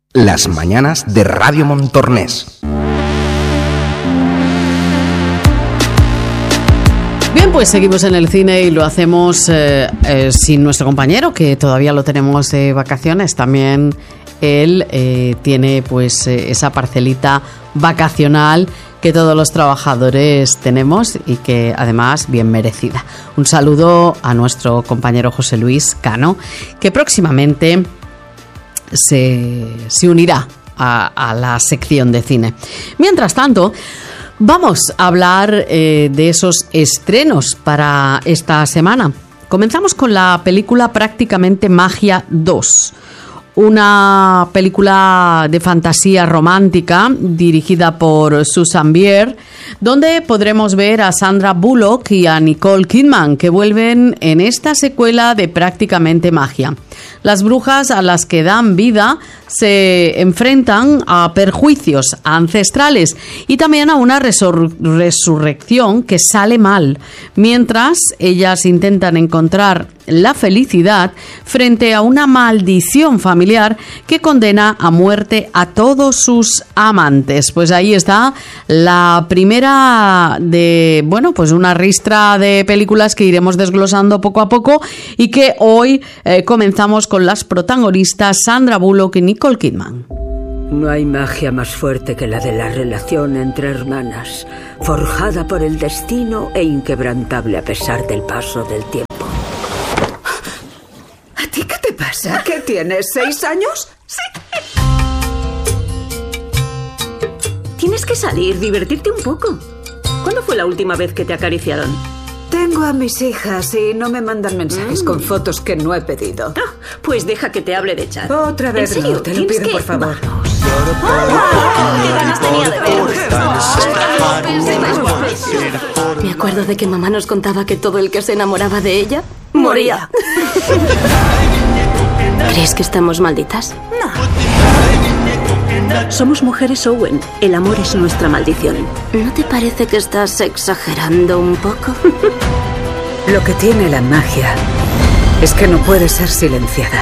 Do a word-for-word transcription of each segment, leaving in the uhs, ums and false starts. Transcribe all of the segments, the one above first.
Las mañanas de Radio Montornés. Bien, pues seguimos en el cine y lo hacemos eh, eh, sin nuestro compañero, que todavía lo tenemos de vacaciones. También él eh, tiene pues eh, esa parcelita vacacional que todos los trabajadores tenemos y que además bien merecida. Un saludo a nuestro compañero José Luis Cano, que próximamente se, se unirá a, a la sección de cine. Mientras tanto, vamos a hablar eh, de esos estrenos para esta semana. Comenzamos con la película Prácticamente Magia dos. Una película de fantasía romántica dirigida por Susanne Bier, donde podremos ver a Sandra Bullock y a Nicole Kidman, que vuelven en esta secuela de Prácticamente Magia. Las brujas a las que dan vida se enfrentan a perjuicios ancestrales y también a una resur- resurrección que sale mal, mientras ellas intentan encontrar la felicidad frente a una maldición familiar que condena a muerte a todos sus amantes. Pues ahí está la primera de, bueno, pues una ristra de películas que iremos desglosando poco a poco y que hoy eh, comenzamos con las protagonistas Sandra Bullock y Nicole Kidman. No hay magia más fuerte que la de la relación entre hermanas, forjada por el destino e inquebrantable a pesar del paso del tiempo. ¿A ti qué te pasa? ¿Qué tienes? ¿Seis años? Sí. Tienes que salir, divertirte un poco. ¿Cuándo fue la última vez que te acariciaron? Tengo a mis hijas y no me mandan mensajes mm. con fotos que no he pedido. Ah, pues deja que te hable de chat. Otra vez ¿En serio? no, te lo pido, que... por favor. Vamos. ¡Qué ganas tenía de ver! Me acuerdo de que mamá nos contaba que todo el que se enamoraba de ella moría. ¿Crees que estamos malditas? No. Somos mujeres, Owen. El amor es nuestra maldición. ¿No te parece que estás exagerando un poco? Lo que tiene la magia es que no puede ser silenciada.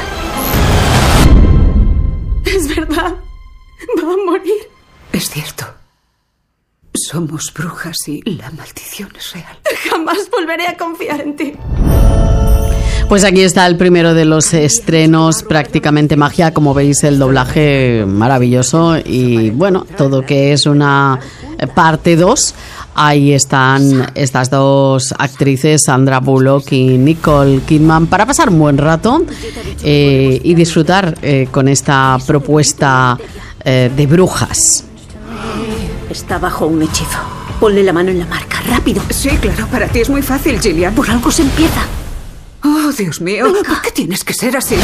Es verdad. Va a morir. Es cierto. Somos brujas y la maldición es real. Jamás volveré a confiar en ti. Pues aquí está el primero de los estrenos, Prácticamente Magia. Como veis, el doblaje maravilloso y bueno, todo que es una parte dos. Ahí están estas dos actrices, Sandra Bullock y Nicole Kidman, para pasar un buen rato eh, y disfrutar eh, con esta propuesta eh, de brujas. Está bajo un hechizo. Ponle la mano en la marca, rápido. Sí, claro, para ti es muy fácil, Gillian. Por algo se empieza. Oh, Dios mío, Venga. ¿Por qué tienes que ser así?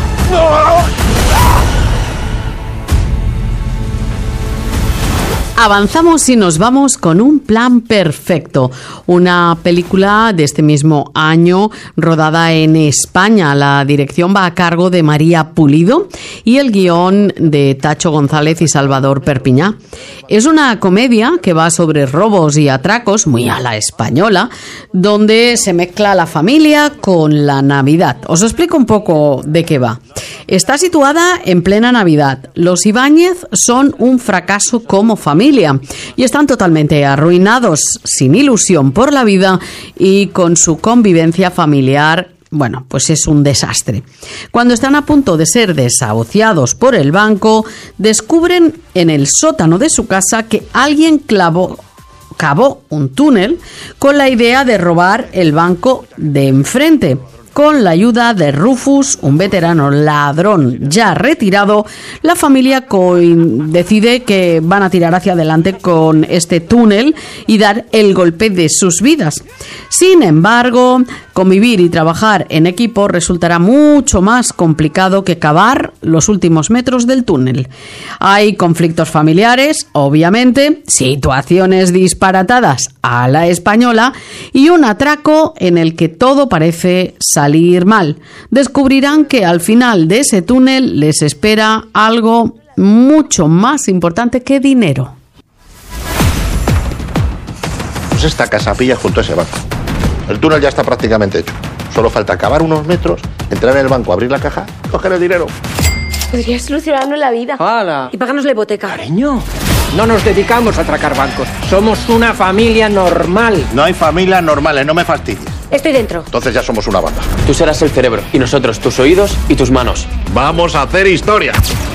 Avanzamos y nos vamos con Un plan perfecto, una película de este mismo año rodada en España. La dirección va a cargo de María Pulido y el guión de Tacho González y Salvador Perpiñá. Es una comedia que va sobre robos y atracos, muy a la española, donde se mezcla la familia con la Navidad. Os explico un poco de qué va. Está situada en plena Navidad. Los Ibáñez son un fracaso como familia y están totalmente arruinados, sin ilusión por la vida y con su convivencia familiar. Bueno, pues es un desastre. Cuando están a punto de ser desahuciados por el banco, descubren en el sótano de su casa que alguien clavó, cavó un túnel con la idea de robar el banco de enfrente. Con la ayuda de Rufus, un veterano ladrón ya retirado, la familia decide que van a tirar hacia adelante con este túnel y dar el golpe de sus vidas. Sin embargo, convivir y trabajar en equipo resultará mucho más complicado que cavar los últimos metros del túnel. Hay conflictos familiares, obviamente, situaciones disparatadas a la española y un atraco en el que todo parece salir mal. Descubrirán que al final de ese túnel les espera algo mucho más importante que dinero. Pues esta casa pilla junto a ese banco. El túnel ya está prácticamente hecho. Solo falta cavar unos metros, entrar en el banco, abrir la caja, coger el dinero. Podría solucionarnos la vida. ¡Hala! Y pagarnos la hipoteca. Cariño, no nos dedicamos a atracar bancos. Somos una familia normal. No hay familias normales, no me fastidies. Estoy dentro. Entonces ya somos una banda. Tú serás el cerebro y nosotros tus oídos y tus manos. ¡Vamos a hacer historia!